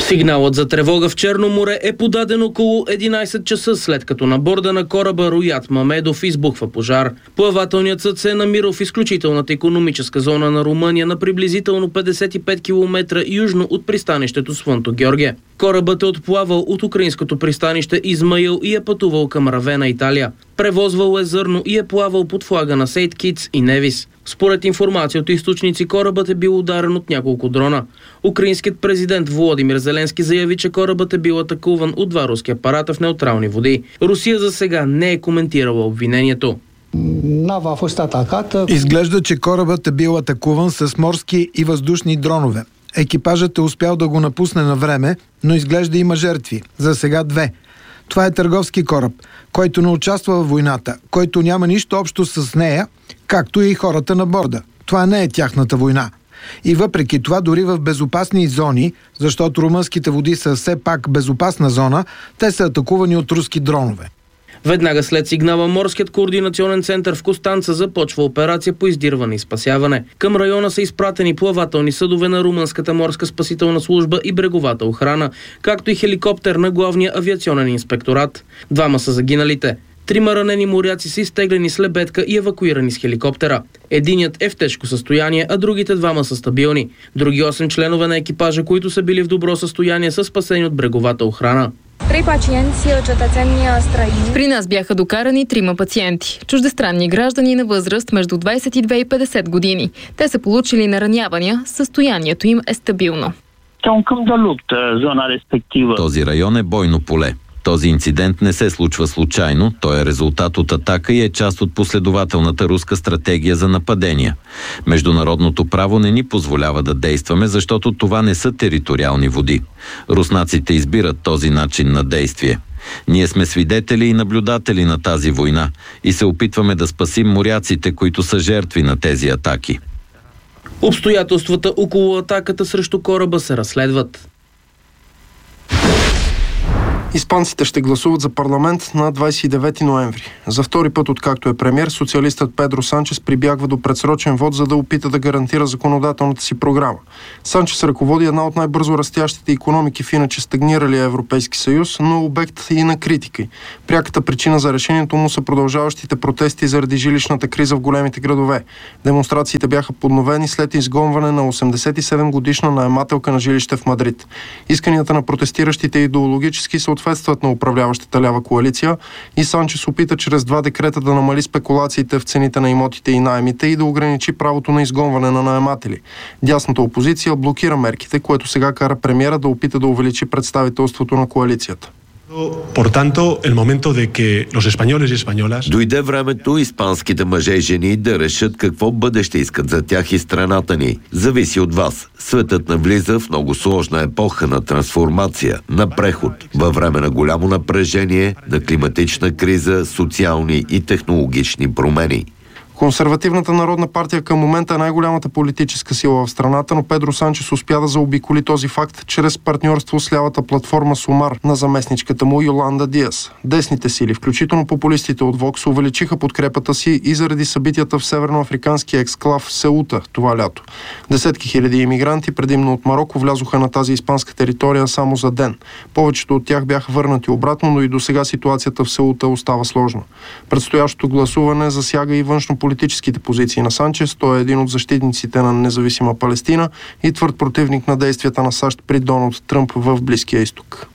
Сигналът за тревога в Черно море е подаден около 11 часа, след като на борда на кораба Роят Мамедов избухва пожар. Плавателният съд се е намирал в изключителната икономическа зона на Румъния на приблизително 55 км южно от пристанището Свънто Георгие. Корабът е отплавал от украинското пристанище Измаил и е пътувал към Равена, Италия. Превозвал е зърно и е плавал под флага на Сейнт Китс и Невис. Според информация от източници, корабът е бил ударен от няколко дрона. Украинският президент Володимир Зеленски заяви, че корабът е бил атакуван от два руски апарата в неутрални води. Русия за сега не е коментирала обвинението. Изглежда, че корабът е бил атакуван с морски и въздушни дронове. Екипажът е успял да го напусне на време, но изглежда има жертви. За сега 2. Това е търговски кораб, който не участва в войната, който няма нищо общо с нея, както и хората на борда. Това не е тяхната война. И въпреки това, дори в безопасни зони, защото румънските води са все пак безопасна зона, те са атакувани от руски дронове. Веднага след сигнала, Морският координационен център в Констанца започва операция по издирване и спасяване. Към района са изпратени плавателни съдове на Румънската морска спасителна служба и бреговата охрана, както и хеликоптер на главния авиационен инспекторат. 2 са загиналите. 3 ранени моряци са изтеглени с лебедка и евакуирани с хеликоптера. Единият е в тежко състояние, а другите 2 са стабилни. Други 8 членове на екипажа, които са били в добро състояние, са спасени от бреговата охрана. 3 пациенти, cetățeni străini. При нас бяха докарани 3 пациенти, чуждестранни граждани на възраст между 22 и 50 години. Те са получили наранявания, състоянието им е стабилно. Този район е бойно поле. Този инцидент не се случва случайно, той е резултат от атака и е част от последователната руска стратегия за нападения. Международното право не ни позволява да действаме, защото това не са териториални води. Руснаците избират този начин на действие. Ние сме свидетели и наблюдатели на тази война и се опитваме да спасим моряците, които са жертви на тези атаки. Обстоятелствата около атаката срещу кораба се разследват. Испанците ще гласуват за парламент на 29 ноември. За втори път, откакто е премиер, социалистът Педро Санчес прибягва до предсрочен вод, за да опита да гарантира законодателната си програма. Санчес ръководи една от най-бързо растящите икономики в иначе стагниралия Европейски съюз, но обект и на критики. Пряката причина за решението му са продължаващите протести заради жилищната криза в големите градове. Демонстрациите бяха подновени след изгонване на 87-годишна наемателка на жилище в Мадрид. Исканията на протестиращите идеологически съответстват на управляващата лява коалиция и Санчес опита чрез 2 декрета да намали спекулациите в цените на имотите и наемите и да ограничи правото на изгонване на наематели. Дясната опозиция блокира мерките, което сега кара премиера да опита да увеличи представителството на коалицията. Дойде времето испанските мъже и жени да решат какво бъдеще искат за тях и страната ни. Зависи от вас. Светът навлиза в много сложна епоха на трансформация, на преход, във време на голямо напрежение, на климатична криза, социални и технологични промени. Консервативната народна партия към момента е най-голямата политическа сила в страната, но Педро Санчес успя да заобиколи този факт чрез партньорство с лявата платформа Сумар на заместничката му Йоланда Диас. Десните сили, включително популистите от Вокс, увеличиха подкрепата си и заради събитията в северноафриканския ексклав Сеута това лято. Десетки хиляди имигранти, предимно от Мароко, влязоха на тази испанска територия само за ден. Повечето от тях бяха върнати обратно, но и до сега ситуацията в Сеута остава сложна. Предстоящото гласуване засяга и външнополитическите позиции на Санчес. Той е един от защитниците на независима Палестина и твърд противник на действията на САЩ при Доналд Тръмп в Близкия изток.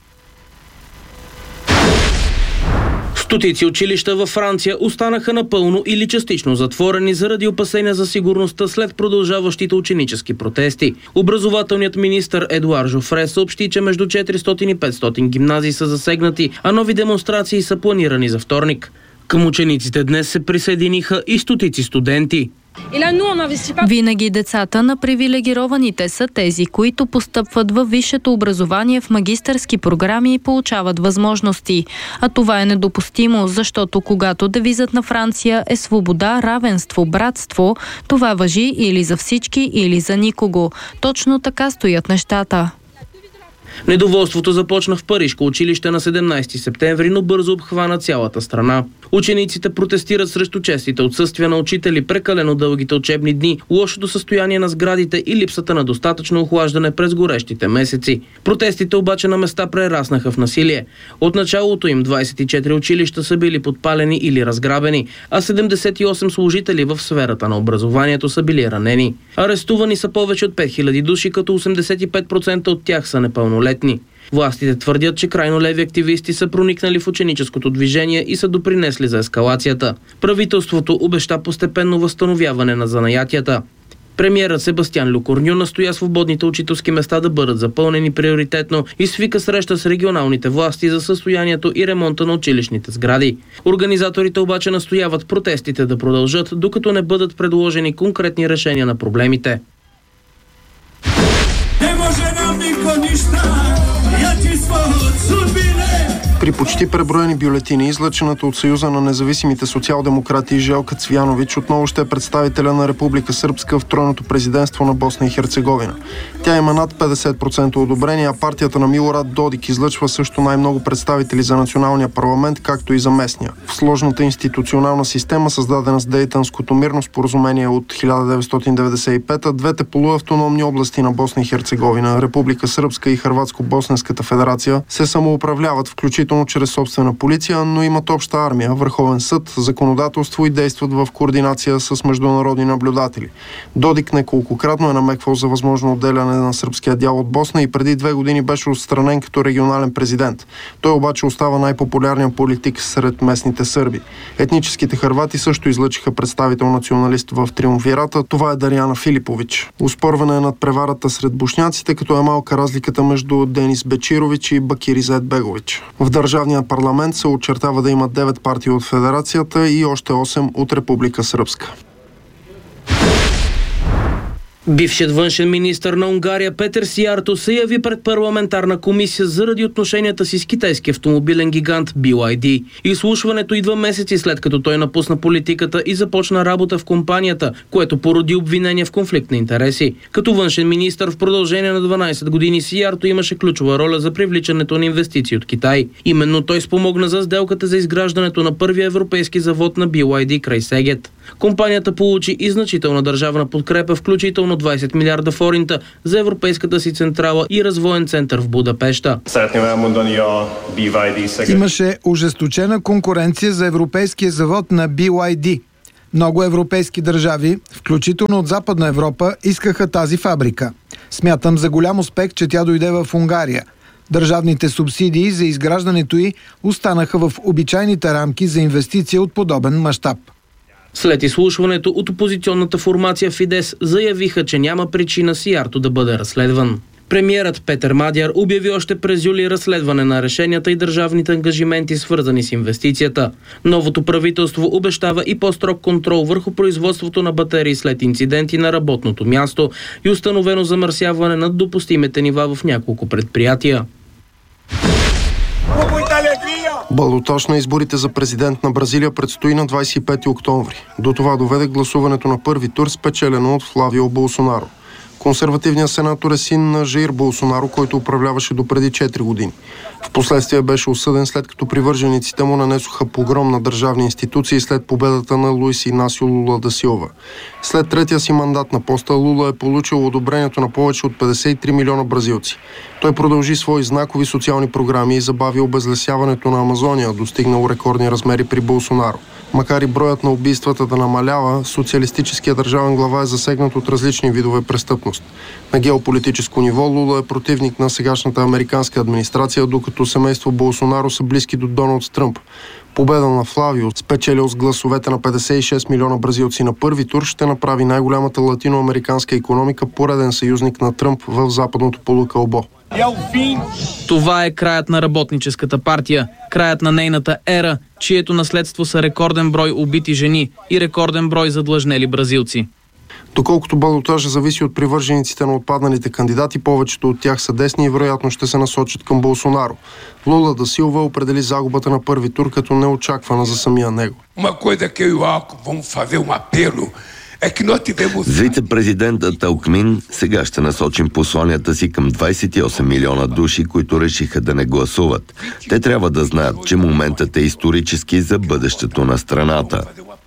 Стотици училища във Франция останаха напълно или частично затворени заради опасения за сигурността след продължаващите ученически протести. Образователният министър Едуар Жофре съобщи, че между 400 и 500 гимназии са засегнати, а нови демонстрации са планирани за вторник. Към учениците днес се присъединиха и стотици студенти. Винаги децата на привилегированите са тези, които постъпват във висшето образование в магистърски програми и получават възможности. А това е недопустимо, защото когато девизът на Франция е свобода, равенство, братство, това важи или за всички, или за никого. Точно така стоят нещата. Недоволството започна в Парижко училище на 17 септември, но бързо обхвана цялата страна. Учениците протестират срещу честите отсъствия на учители, прекалено дългите учебни дни, лошото състояние на сградите и липсата на достатъчно охлаждане през горещите месеци. Протестите обаче на места прераснаха в насилие. От началото им 24 училища са били подпалени или разграбени, а 78 служители в сферата на образованието са били ранени. Арестувани са повече от 5000 души, като 85% от тях са непълнолетни. Властите твърдят, че крайно леви активисти са проникнали в ученическото движение и са допринесли за ескалацията. Правителството обеща постепенно възстановяване на занаятията. Премиерът Себастиан Люкорню настоя свободните учителски места да бъдат запълнени приоритетно и свика среща с регионалните власти за състоянието и ремонта на училищните сгради. Организаторите обаче настояват протестите да продължат, докато не бъдат предложени конкретни решения на проблемите. Не може нам никой нища, я ти своят судбине. При почти преброени бюлетини, излъчената от Съюза на независимите социал-демократи Желка Цвянович отново ще е представителя на Република Сръбска в тройното президентство на Босна и Херцеговина. Тя има над 50% одобрение, а партията на Милорад Додик излъчва също най-много представители за националния парламент, както и за местния. В сложната институционална система, създадена с Дейтънското мирно споразумение от 1995, двете полуавтономни области на Босна и Херцеговина, Република Сръбска и Хърватско-Босненската федерация, се самоуправляват, включително чрез собствена полиция, но имат обща армия, върховен съд, законодателство и действат в координация с международни наблюдатели. Додик неколкократно е намеквал за възможно отделяне на сръбския дял от Босна и преди 2 години беше отстранен като регионален президент. Той обаче остава най-популярният политик сред местните сърби. Етническите хървати също излъчиха представител националист в триумвирата. Това е Дарияна Филипович. Оспорване е над преварата сред бошняците, като е малка разликата между Денис Бечирович и Бакиризет Бегович. В държавния парламент се очертава да има 9 партии от Федерацията и още 8 от Република Сръбска. Бившият външен министър на Унгария Петър Сиярто се яви пред парламентарна комисия заради отношенията си с китайски автомобилен гигант BYD. Изслушването идва месеци след като той напусна политиката и започна работа в компанията, което породи обвинения в конфликт на интереси. Като външен министър в продължение на 12 години Сиярто имаше ключова роля за привличането на инвестиции от Китай. Именно той спомогна за сделката за изграждането на първия европейски завод на BYD край Сегет. Компанията получи и значителна държавна подкрепа, включително 20 милиарда форинта за европейската си централа и развоен център в Будапеща. Имаше ожесточена конкуренция за европейския завод на BYD. Много европейски държави, включително от Западна Европа, искаха тази фабрика. Смятам за голям успех, че тя дойде в Унгария. Държавните субсидии за изграждането й останаха в обичайните рамки за инвестиция от подобен мащаб. След изслушването от опозиционната формация Фидес заявиха, че няма причина Сиярто да бъде разследван. Премиерът Петър Мадяр обяви още през юли разследване на решенията и държавните ангажименти, свързани с инвестицията. Новото правителство обещава и по-строг контрол върху производството на батерии след инциденти на работното място и установено замърсяване над допустимите нива в няколко предприятия. Балотаж на изборите за президент на Бразилия предстои на 25 октомври. До това доведе гласуването на първи тур, спечелено от Флавио Болсонаро. Консервативният сенатор е син на Жаир Болсонаро, който управляваше допреди 4 години. Впоследствие беше осъден, след като привържениците му нанесоха погром на държавни институции след победата на Луис Инасио Лула да Силва. След третия си мандат на поста Лула е получил одобрението на повече от 53 милиона бразилци. Той продължи свои знакови социални програми и забави обезлесяването на Амазония, достигнал рекордни размери при Болсонаро. Макар и броят на убийствата да намалява, социалистическият държавен глава е засегнат от различни видове престъпност. На геополитическо ниво Лула е противник на сегашната американска администрация, докато семейство Болсонаро са близки до Доналд Тръмп. Победа на Флавио, спечелил с гласовете на 56 милиона бразилци на първи тур, ще направи най-голямата латиноамериканска икономика пореден съюзник на Тръмп в западното полукълбо. Това е краят на Работническата партия, краят на нейната ера, чието наследство са рекорден брой убити жени и рекорден брой задлъжнели бразилци. Доколкото балотажа зависи от привържениците на отпадналите кандидати, повечето от тях са десни и вероятно ще се насочат към Болсонаро. Лула да Силва определи загубата на първи тур като неочаквана за самия него. Uma coisa que eu e o Alckmin vamos fazer apelo С вице-президента Талкмин сега ще насочим посланията си към 28 милиона души, които решиха да не гласуват. Те трябва да знаят, че моментът е исторически за бъдещето на страната.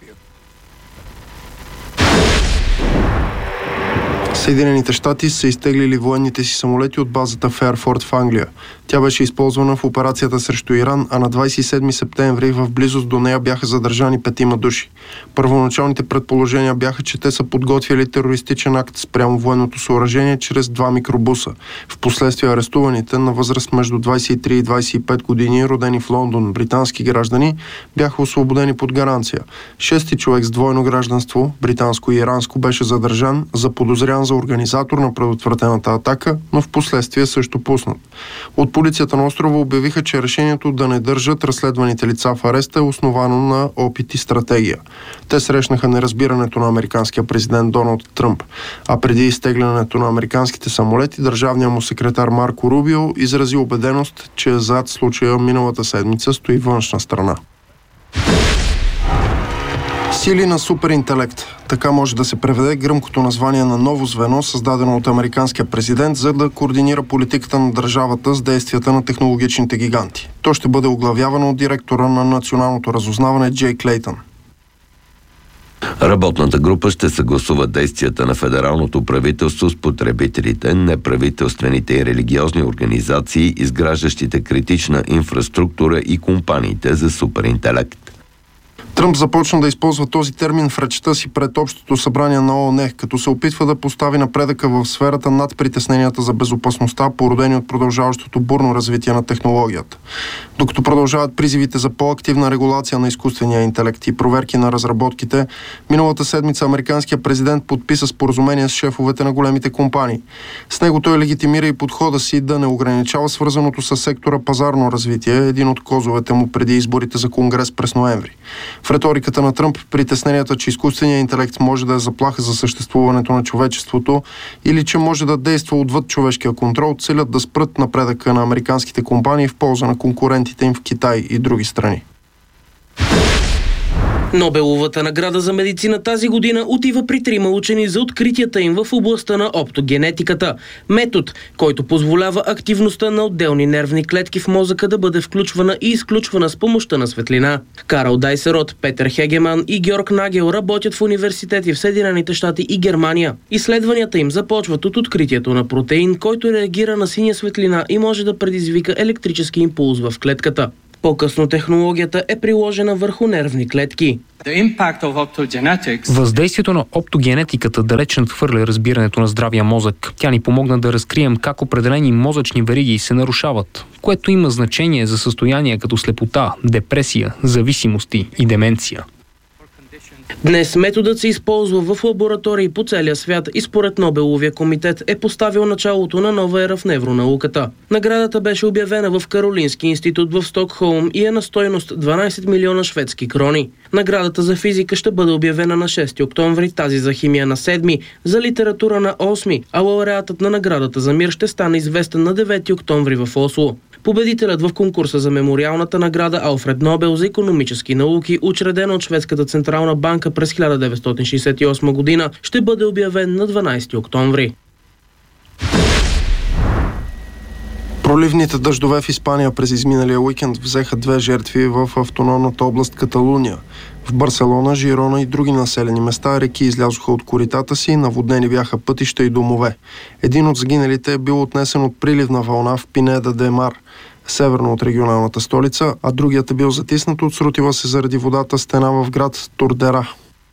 Съединените щати са изтеглили военните си самолети от базата Фейерфорд в Англия. Тя беше използвана в операцията срещу Иран, а на 27 септември в близост до нея бяха задържани 5 души. Първоначалните предположения бяха, че те са подготвили терористичен акт спрямо военното съоръжение чрез 2 микробуса. Впоследствие арестуваните на възраст между 23 и 25 години, родени в Лондон, британски граждани, бяха освободени под гаранция. 6 човек с двойно гражданство, британско и иранско, беше задържан, заподозрян за организатор на предотвратената атака, но в последствие също пуснат. От полицията на острова обявиха, че решението да не държат разследваните лица в ареста е основано на опит и стратегия. Те срещнаха неразбирането на американския президент Доналд Тръмп, а преди изтеглянето на американските самолети, държавният му секретар Марко Рубио изрази убеденост, че зад случая миналата седмица стои външна страна. Сили на суперинтелект. Така може да се преведе гръмкото название на ново звено, създадено от американския президент, за да координира политиката на държавата с действията на технологичните гиганти. То ще бъде оглавявано от директора на националното разузнаване Джей Клейтън. Работната група ще съгласува действията на федералното правителство с потребителите, неправителствените и религиозни организации, изграждащите критична инфраструктура и компаниите за суперинтелект. Тръмп започна да използва този термин в речта си пред Общото събрание на ООН, като се опитва да постави напредъка в сферата над притесненията за безопасността, породени от продължаващото бурно развитие на технологията. Докато продължават призивите за по-активна регулация на изкуствения интелект и проверки на разработките, миналата седмица американският президент подписа споразумение с шефовете на големите компании. С него той легитимира и подхода си да не ограничава свързаното с сектора пазарно развитие, един от козовете му преди изборите за Конгрес през ноември. В риториката на Тръмп притесненията, че изкуственият интелект може да е заплаха за съществуването на човечеството или че може да действа отвъд човешкия контрол, целят да спрат напредъка на американските компании в полза на конкурентите им в Китай и други страни. Нобеловата награда за медицина тази година отива при 3 учени за откритията им в областта на оптогенетиката. Метод, който позволява активността на отделни нервни клетки в мозъка да бъде включвана и изключвана с помощта на светлина. Карл Дайсерот, Петър Хегеман и Георг Нагел работят в университети в Съединените щати и Германия. Изследванията им започват от откритието на протеин, който реагира на синя светлина и може да предизвика електрически импулс в клетката. По-късно технологията е приложена върху нервни клетки. Въздействието на оптогенетиката далеч надхвърля разбирането на здравия мозък. Тя ни помогна да разкрием как определени мозъчни вериги се нарушават, което има значение за състояния като слепота, депресия, зависимости и деменция. Днес методът се използва в лаборатории по целия свят и според Нобеловия комитет е поставил началото на нова ера в невронауката. Наградата беше обявена в Каролински институт в Стокхолм и е на стойност 12 милиона шведски крони. Наградата за физика ще бъде обявена на 6 октомври, тази за химия на 7, за литература на 8, а лауреатът на наградата за мир ще стане известен на 9 октомври в Осло. Победителят в конкурса за мемориалната награда Алфред Нобел за икономически науки, учредена от Шведската централна банка през 1968 година, ще бъде обявен на 12 октомври. Проливните дъждове в Испания през изминалия уикенд взеха 2 жертви в автономната област Каталуния. В Барселона, Жирона и други населени места реки излязоха от коритата си, наводнени бяха пътища и домове. Един от загиналите е бил отнесен от приливна вълна в Пинеда де Мар, северно от регионалната столица, а другият е бил затиснат от срутила се заради водата стена в град Тордера.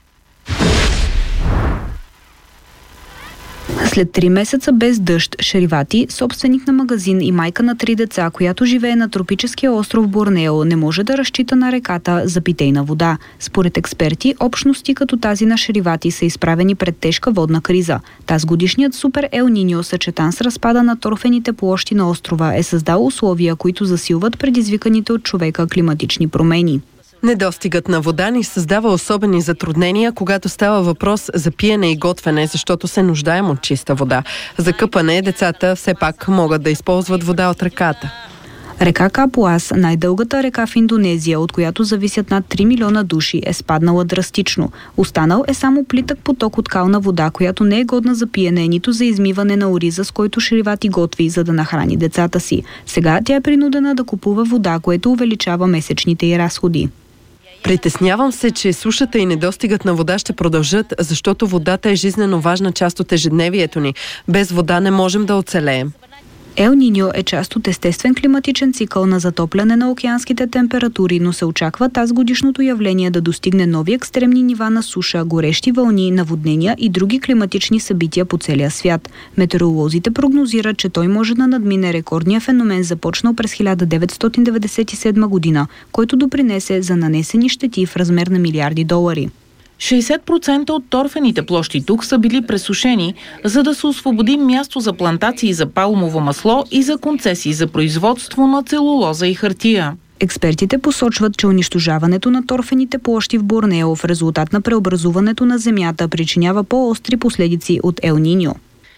След 3 месеца без дъжд, Шаривати, собственик на магазин и майка на 3 деца, която живее на тропическия остров Борнео, не може да разчита на реката за питейна вода. Според експерти, общности като тази на Шаривати са изправени пред тежка водна криза. Тазгодишният супер Ел Ниньо, съчетан с разпада на торфените площи на острова, е създал условия, които засилват предизвиканите от човека климатични промени. Недостигът на вода ни създава особени затруднения, когато става въпрос за пиене и готвене, защото се нуждаем от чиста вода. За къпане децата все пак могат да използват вода от реката. Река Капуас, най-дългата река в Индонезия, от която зависят над 3 милиона души, е спаднала драстично. Останал е само плитък поток от кална вода, която не е годна за пиене, нито за измиване на ориза, с който Шеривати готви, за да нахрани децата си. Сега тя е принудена да купува вода, което увеличава месечните й разходи. Притеснявам се, че сушата и недостигът на вода ще продължат, защото водата е жизнено важна част от ежедневието ни. Без вода не можем да оцелеем. Ел Ниньо е част от естествен климатичен цикъл на затопляне на океанските температури, но се очаква тазгодишното явление да достигне нови екстремни нива на суша, горещи вълни, наводнения и други климатични събития по целия свят. Метеоролозите прогнозират, че той може да надмине рекордния феномен, започнал през 1997 година, който допринесе за нанесени щети в размер на милиарди долари. 60% от торфените площи тук са били пресушени, за да се освободи място за плантации за палмово масло и за концесии за производство на целулоза и хартия. Експертите посочват, че унищожаването на торфените площи в Борнео в резултат на преобразуването на земята причинява по-остри последици от Ел Ниньо.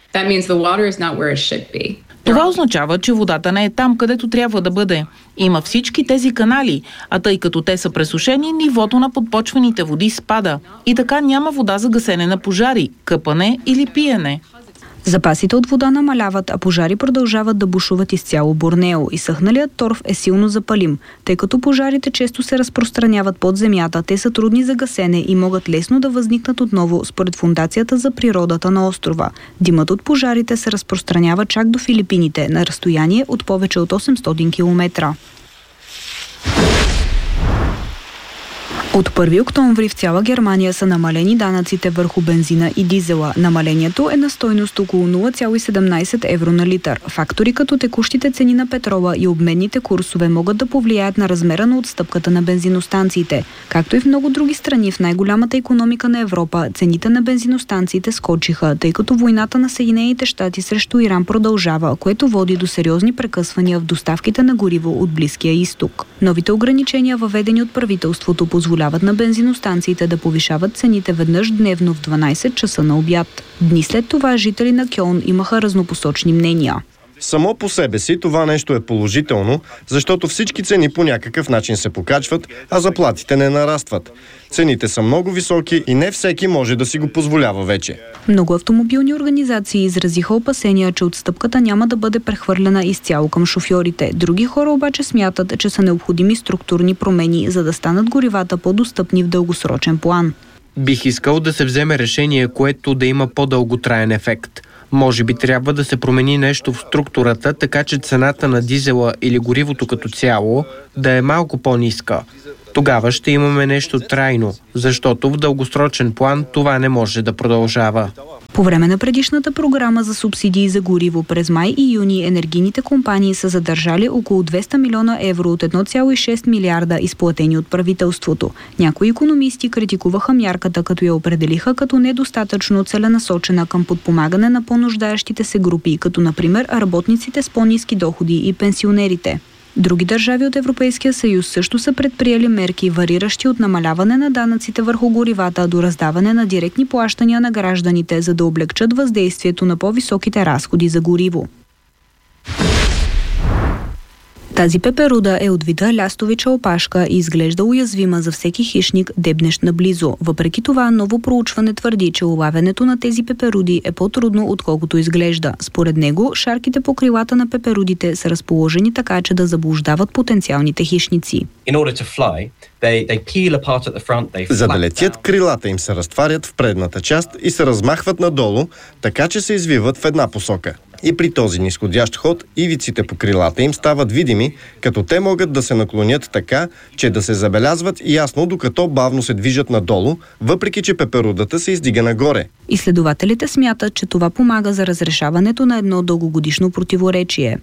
Това означава, че водата не е там, където трябва да бъде. Има всички тези канали, а тъй като те са пресушени, нивото на подпочвените води спада. И така няма вода за гасене на пожари, къпане или пиене. Запасите от вода намаляват, а пожари продължават да бушуват изцяло Борнео. Изсъхналият торф е силно запалим. Тъй като пожарите често се разпространяват под земята, те са трудни за гасене и могат лесно да възникнат отново, според Фондацията за природата на острова. Димът от пожарите се разпространява чак до Филипините, на разстояние от повече от 800 км. От 1 октомври в цяла Германия са намалени данъците върху бензина и дизела. Намалението е на стойност около 0,17 евро на литър. Фактори като текущите цени на петрола и обменните курсове могат да повлияят на размера на отстъпката на бензиностанциите. Както и в много други страни в най-голямата икономика на Европа, цените на бензиностанциите скочиха, тъй като войната на Съединените щати срещу Иран продължава, което води до сериозни прекъсвания в доставките на гориво от Близкия изток. Новите ограничения, въведени от правителството, позволяват на бензиностанциите да повишават цените веднъж дневно в 12 часа на обяд. Дни след това жители на Кьолн имаха разнопосочни мнения. Само по себе си това нещо е положително, защото всички цени по някакъв начин се покачват, а заплатите не нарастват. Цените са много високи и не всеки може да си го позволява вече. Много автомобилни организации изразиха опасения, че отстъпката няма да бъде прехвърлена изцяло към шофьорите. Други хора обаче смятат, че са необходими структурни промени, за да станат горивата по-достъпни в дългосрочен план. Бих искал да се вземе решение, което да има по-дълготраен ефект. Може би трябва да се промени нещо в структурата, така че цената на дизела или горивото като цяло да е малко по-ниска. Тогава ще имаме нещо трайно, защото в дългосрочен план това не може да продължава. По време на предишната програма за субсидии за гориво през май и юни енергийните компании са задържали около 200 милиона евро от 1,6 милиарда изплатени от правителството. Някои икономисти критикуваха мярката, като я определиха като недостатъчно целенасочена към подпомагане на по-нуждаещите се групи, като например работниците с по-ниски доходи и пенсионерите. Други държави от Европейския съюз също са предприели мерки, вариращи от намаляване на данъците върху горивата до раздаване на директни плащания на гражданите, за да облегчат въздействието на по-високите разходи за гориво. Тази пеперуда е от вида лястовича опашка и изглежда уязвима за всеки хищник, дебнещ наблизо. Въпреки това, ново проучване твърди, че улавянето на тези пеперуди е по-трудно, отколкото изглежда. Според него, шарките по крилата на пеперудите са разположени така, че да заблуждават потенциалните хищници. За да летят, крилата им се разтварят в предната част и се размахват надолу, така че се извиват в една посока. И при този нисходящ ход, ивиците по крилата им стават видими, като те могат да се наклонят така, че да се забелязват ясно, докато бавно се движат надолу, въпреки че пеперудата се издига нагоре. Изследователите смятат, че това помага за разрешаването на едно дългогодишно противоречие.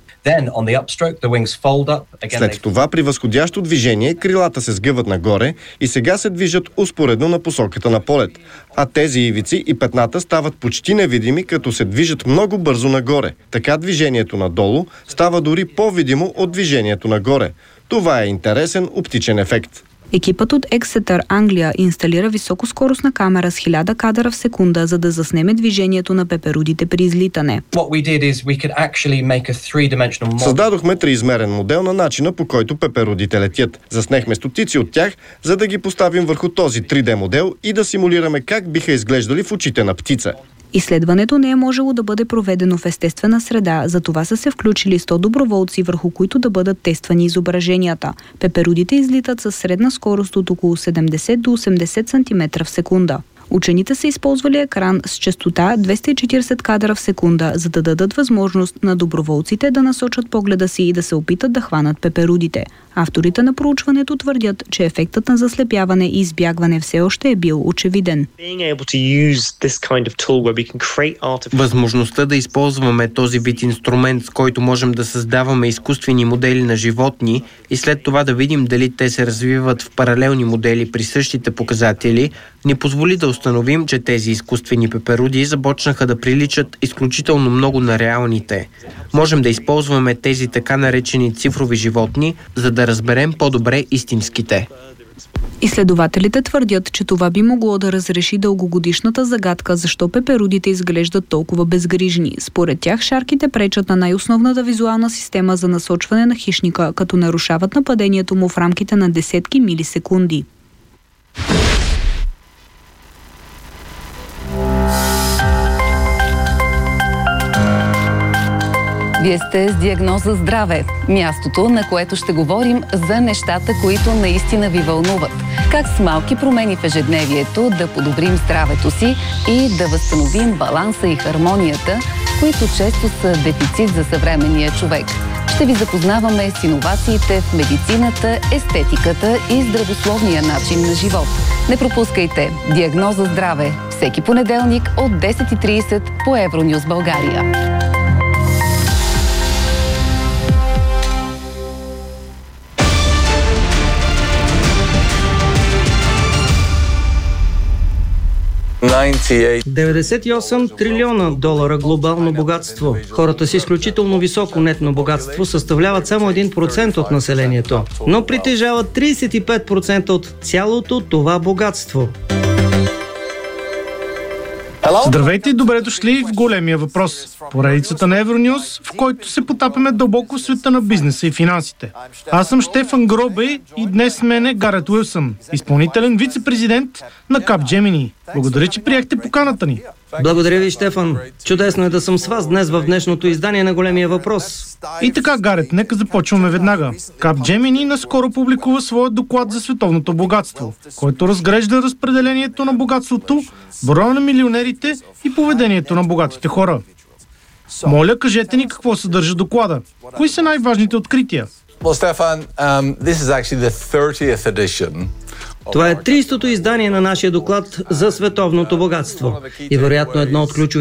След това при възходящо движение крилата се сгъват нагоре и сега се движат успоредно на посоката на полет, а тези ивици и петната стават почти невидими, като се движат много бързо нагоре. Така движението надолу става дори по-видимо от движението нагоре. Това е интересен оптичен ефект. Екипът от Ексетър, Англия, инсталира високоскоростна камера с 1000 кадъра в секунда, за да заснеме движението на пеперудите при излитане. Създадохме триизмерен модел на начина, по който пеперудите летят. Заснехме стотици от тях, за да ги поставим върху този 3D модел и да симулираме как биха изглеждали в очите на птица. Изследването не е можело да бъде проведено в естествена среда, затова са се включили 100 доброволци, върху които да бъдат тествани изображенията. Пеперудите излитат със средна скорост от около 70 до 80 см в секунда. Учените са използвали екран с честота 240 кадра в секунда, за да дадат възможност на доброволците да насочат погледа си и да се опитат да хванат пеперудите. Авторите на проучването твърдят, че ефектът на заслепяване и избягване все още е бил очевиден. Възможността да използваме този вид инструмент, с който можем да създаваме изкуствени модели на животни и след това да видим дали те се развиват в паралелни модели при същите показатели, ни позволи да установим, че тези изкуствени пеперуди започнаха да приличат изключително много на реалните. Можем да използваме тези така наречени цифрови животни, за да разберем по-добре истинските. Изследователите твърдят, че това би могло да разреши дългогодишната загадка, защо пеперудите изглеждат толкова безгрижни. Според тях шарките пречат на най-основната визуална система за насочване на хищника, като нарушават нападението му в рамките на десетки милисекунди. Вие сте с Диагноза здраве, мястото, на което ще говорим за нещата, които наистина ви вълнуват. Как с малки промени в ежедневието да подобрим здравето си и да възстановим баланса и хармонията, които често са дефицит за съвременния човек. Ще ви запознаваме с иновациите в медицината, естетиката и здравословния начин на живот. Не пропускайте Диагноза здраве всеки понеделник от 10:30 по Евронюс България. $98 трилиона глобално богатство. Хората с изключително високо нетно богатство съставляват само 1% от населението, но притежават 35% от цялото това богатство. Здравейте и добре дошли в големия въпрос. Поредицата на Евронюс, в който се потапяме дълбоко в света на бизнеса и финансите. Аз съм Штефан Гробей и днес с мен е Гарет Уилсън, изпълнителен вице-президент на Capgemini. Благодаря, че приехте поканата ни. Благодаря ви, Штефан. Чудесно е да съм с вас днес в днешното издание на големия въпрос. И така, Гарет, нека започваме веднага. Capgemini наскоро публикува своя доклад за световното богатство, който разглежда разпределението на богатството, броя на милионерите и поведението на богатите хора. Моля, кажете ни какво съдържа доклада. Кои са най-важните открития? Това е 30-то издание на нашия доклад за световното богатство и вероятно едно от ключовите